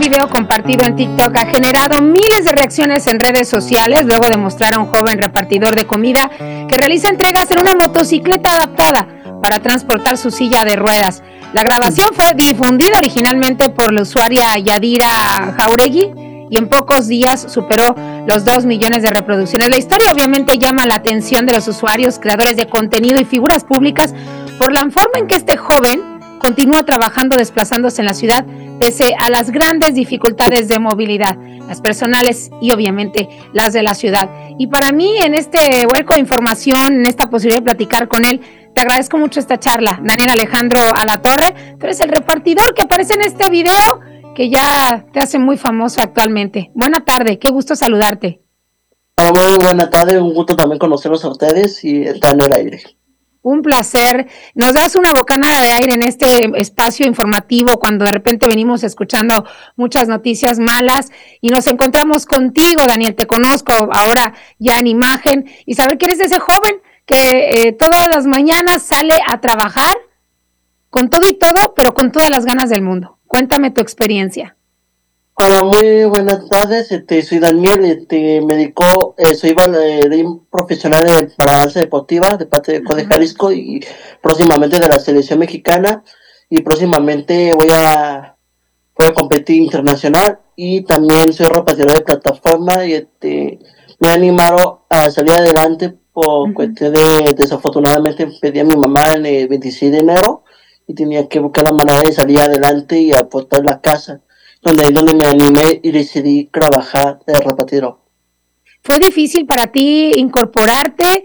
video compartido en TikTok ha generado miles de reacciones en redes sociales luego de mostrar a un joven repartidor de comida que realiza entregas en una motocicleta adaptada para transportar su silla de ruedas. La grabación fue difundida originalmente por la usuaria Yadira Jauregui y en pocos días superó los 2 millones de reproducciones. La historia obviamente llama la atención de los usuarios, creadores de contenido y figuras públicas por la forma en que este joven continúa trabajando desplazándose en la ciudad pese a las grandes dificultades de movilidad, las personales y obviamente las de la ciudad. Y para mí, en este hueco de información, en esta posibilidad de platicar con él, te agradezco mucho esta charla. Daniel Alejandro Alatorre, tú eres el repartidor que aparece en este video que ya te hace muy famoso actualmente. Buena tarde, qué gusto saludarte. Muy buena tarde, un gusto también conocerlos a ustedes y estar en el aire. Un placer. Nos das una bocanada de aire en este espacio informativo cuando de repente venimos escuchando muchas noticias malas y nos encontramos contigo, Daniel. Te conozco ahora ya en imagen y saber que eres ese joven que todas las mañanas sale a trabajar con todo y todo, pero con todas las ganas del mundo. Cuéntame tu experiencia. Hola, muy buenas tardes, soy Daniel, me dedico, soy bailarín profesional para danza deportiva de parte de CODE Jalisco y próximamente de la selección mexicana y próximamente voy a competir internacional y también soy repartidor de plataforma y me ha animado a salir adelante por cuestión de, desafortunadamente pedí a mi mamá el 26 de enero y tenía que buscar la manera de salir adelante y aportar la casa. Donde me animé y decidí trabajar de repartidor. ¿Fue difícil para ti incorporarte?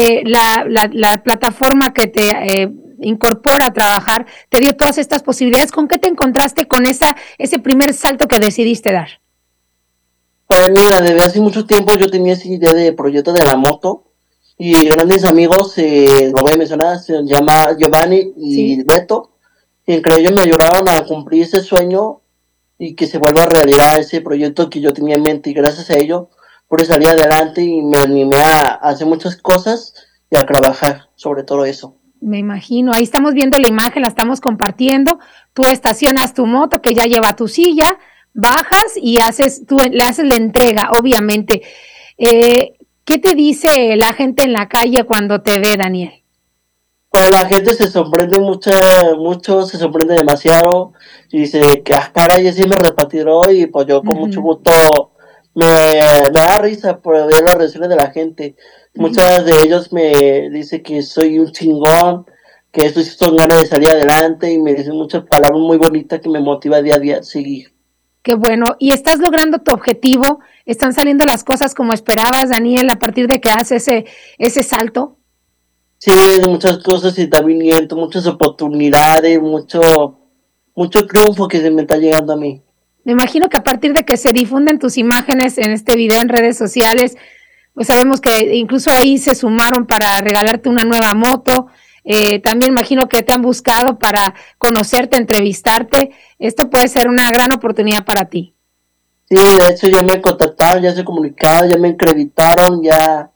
La plataforma que te incorpora a trabajar te dio todas estas posibilidades. ¿Con qué te encontraste con ese primer salto que decidiste dar? Pues mira, desde hace mucho tiempo yo tenía esa idea de proyecto de la moto y grandes amigos, lo voy a mencionar, se llama Giovanni y Beto, y entre ellos me ayudaron a cumplir ese sueño y que se vuelva realidad ese proyecto que yo tenía en mente y gracias a ello pude salir adelante y me animé a hacer muchas cosas y a trabajar sobre todo eso. Me imagino, ahí estamos viendo la imagen, la estamos compartiendo, tú estacionas tu moto que ya lleva tu silla, bajas y le haces la entrega, obviamente. ¿Qué te dice la gente en la calle cuando te ve, Daniel? Pues la gente se sorprende mucho, se sorprende demasiado y dice que caray, sí me repartiró y pues yo con mucho gusto me da risa por ver las reacciones de la gente. Muchas de ellos me dicen que soy un chingón, que esto sí son ganas de salir adelante y me dicen muchas palabras muy bonitas que me motiva día a día a seguir. Qué bueno, y estás logrando tu objetivo, están saliendo las cosas como esperabas, Daniel, a partir de que haces ese salto. Sí, muchas cosas y también muchas oportunidades, mucho triunfo que se me está llegando a mí. Me imagino que a partir de que se difunden tus imágenes en este video en redes sociales, pues sabemos que incluso ahí se sumaron para regalarte una nueva moto. También imagino que te han buscado para conocerte, entrevistarte. Esto puede ser una gran oportunidad para ti. Sí, de hecho ya me contactaron, ya se comunicaron, ya me acreditaron, ya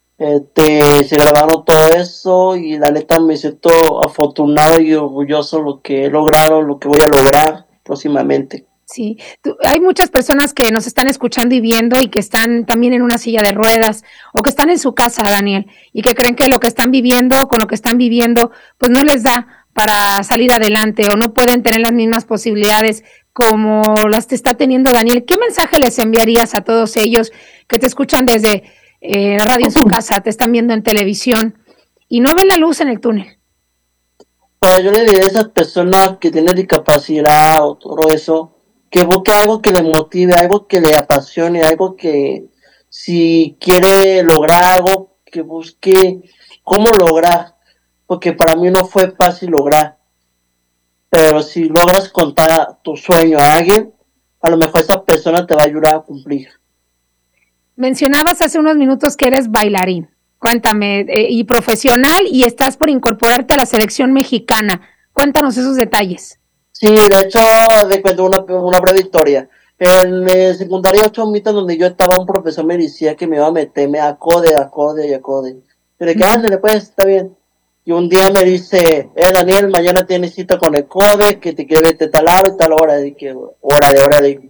se grabaron todo eso y la neta me siento afortunado y orgulloso de lo que he logrado, lo que voy a lograr próximamente. Sí, hay muchas personas que nos están escuchando y viendo y que están también en una silla de ruedas o que están en su casa, Daniel, y que creen que lo que están viviendo, con lo que están viviendo, pues no les da para salir adelante o no pueden tener las mismas posibilidades como las que está teniendo Daniel. ¿Qué mensaje les enviarías a todos ellos que te escuchan desde radio en su casa, te están viendo en televisión y no ven la luz en el túnel? Pues yo le diría a esas personas que tienen discapacidad o todo eso, que busque algo que le motive, algo que le apasione, algo que si quiere lograr algo, que busque cómo lograr, porque para mí no fue fácil lograr, pero si logras contar tu sueño a alguien, a lo mejor esa persona te va a ayudar a cumplir. Mencionabas hace unos minutos que eres bailarín, cuéntame, y profesional, y estás por incorporarte a la selección mexicana. Cuéntanos esos detalles. Sí, de hecho, le cuento una breve historia. En secundaria 8 mitas donde yo estaba, un profesor me decía que me iba a meterme a CODE. Pero que ándale, pues, está bien. Y un día me dice, Daniel, mañana tienes cita con el CODE, que te quiere verte tal hora y tal hora. Y que, órale.